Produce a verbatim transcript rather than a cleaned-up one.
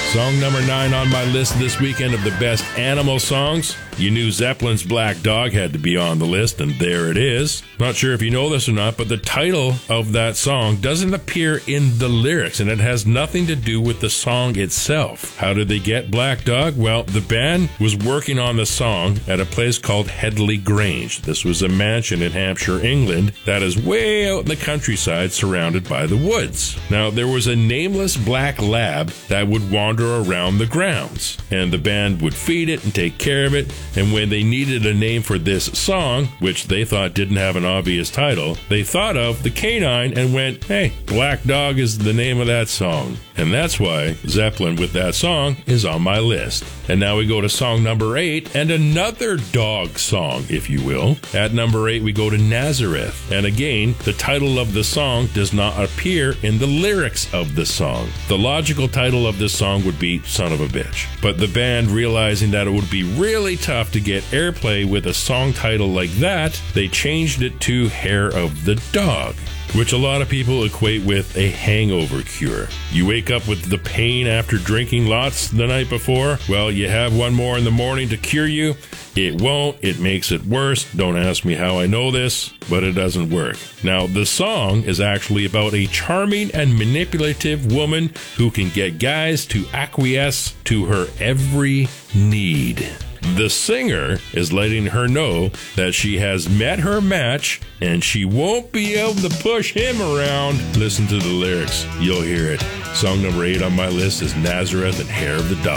Song number nine on my list this weekend of the best animal songs. You knew Zeppelin's Black Dog had to be on the list, and there it is. Not sure if you know this or not, but the title of that song doesn't appear in the lyrics, and it has nothing to do with the song itself. How did they get Black Dog? Well, the band was working on the song at a place called Headley Grange. This was a mansion in Hampshire, England, that is way out in the countryside surrounded by the woods. Now, there was a nameless black lab that would wander around the grounds, and the band would feed it and take care of it. And when they needed a name for this song, which they thought didn't have an obvious title, they thought of the canine and went, hey, Black Dog is the name of that song. And that's why Zeppelin with that song is on my list. And now we go to song number eight, and another dog song, if you will. At number eight, we go to Nazareth. And again, the title of the song does not appear in the lyrics of the song. The logical title of this song would be Son of a Bitch. But the band, realizing that it would be really tough to get airplay with a song title like that, they changed it to Hair of the Dog, which a lot of people equate with a hangover cure. You wake up with the pain after drinking lots the night before. Well, you have one more in the morning to cure you. It won't. It makes it worse. Don't ask me how I know this, but it doesn't work. Now, the song is actually about a charming and manipulative woman who can get guys to acquiesce to her every need. The singer is letting her know that she has met her match and she won't be able to push him around. Listen to the lyrics. You'll hear it. Song number eight on my list is Nazareth and Hair of the Dog.